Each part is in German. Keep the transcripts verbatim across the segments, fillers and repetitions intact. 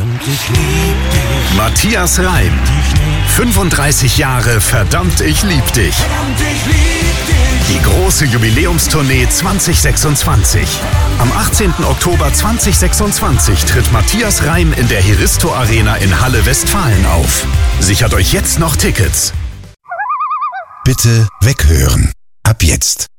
Verdammt, ich lieb dich. Matthias Reim. fünfunddreißig Jahre Verdammt, ich lieb dich. Verdammt, ich lieb dich. Die große Jubiläumstournee zwanzig sechsundzwanzig. Am achtzehnten Oktober zweitausendsechsundzwanzig tritt Matthias Reim in der Heristo Arena in Halle Westfalen auf. Sichert euch jetzt noch Tickets. Bitte weghören. Ab jetzt.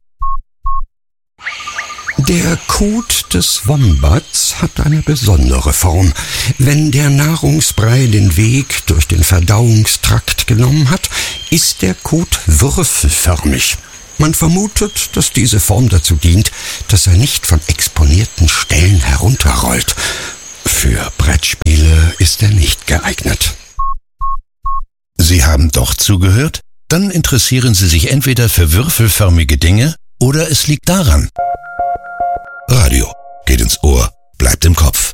Der Kot des Wombats hat eine besondere Form. Wenn der Nahrungsbrei den Weg durch den Verdauungstrakt genommen hat, ist der Kot würfelförmig. Man vermutet, dass diese Form dazu dient, dass er nicht von exponierten Stellen herunterrollt. Für Brettspiele ist er nicht geeignet. Sie haben doch zugehört? Dann interessieren Sie sich entweder für würfelförmige Dinge oder es liegt daran. Radio geht ins Ohr, bleibt im Kopf.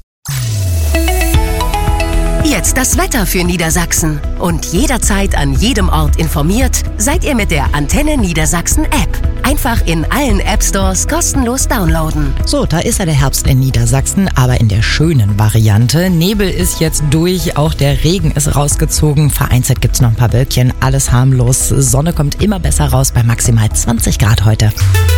Jetzt das Wetter für Niedersachsen. Und jederzeit an jedem Ort informiert, seid ihr mit der Antenne Niedersachsen App. Einfach in allen App-Stores kostenlos downloaden. So, da ist ja der Herbst in Niedersachsen, aber in der schönen Variante. Nebel ist jetzt durch, auch der Regen ist rausgezogen. Vereinzelt gibt's noch ein paar Wölkchen, alles harmlos. Sonne kommt immer besser raus bei maximal zwanzig Grad heute.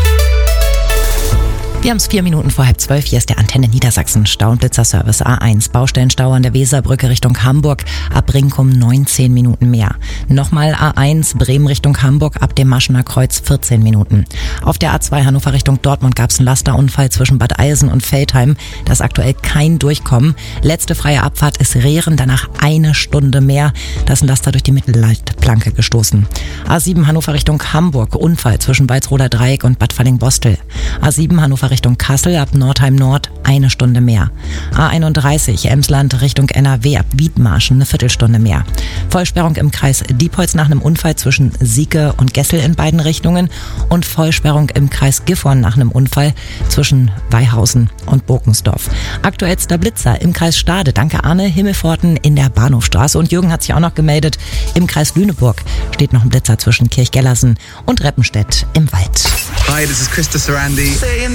Wir haben es vier Minuten vor halb zwölf. Hier ist der Antenne Niedersachsen Stau- und Blitzerservice A eins. Baustellenstau an der Weserbrücke Richtung Hamburg. Ab Brinkum neunzehn Minuten mehr. Nochmal A eins Bremen Richtung Hamburg ab dem Maschener Kreuz vierzehn Minuten. Auf der A zwei Hannover Richtung Dortmund gab es einen Lasterunfall zwischen Bad Eilsen und Veltheim. Da ist aktuell kein Durchkommen. Letzte freie Abfahrt ist Rehren, danach eine Stunde mehr. Da ist ein Laster durch die Mittelleitplanke gestoßen. A sieben Hannover Richtung Hamburg. Unfall zwischen Walsroder Dreieck und Bad Falling-Bostel. A sieben Hannover Richtung Kassel ab Nordheim Nord eine Stunde mehr. A einunddreißig Emsland Richtung N R W ab Wiedmarschen eine Viertelstunde mehr. Vollsperrung im Kreis Diepholz nach einem Unfall zwischen Sieke und Gessel in beiden Richtungen und Vollsperrung im Kreis Gifhorn nach einem Unfall zwischen Weihausen und Burkensdorf. Aktuellster Blitzer im Kreis Stade, danke Arne, Himmelpforten in der Bahnhofstraße und Jürgen hat sich auch noch gemeldet. Im Kreis Lüneburg steht noch ein Blitzer zwischen Kirchgellersen und Reppenstedt im Wald. Hi, this is Krista Sarandi.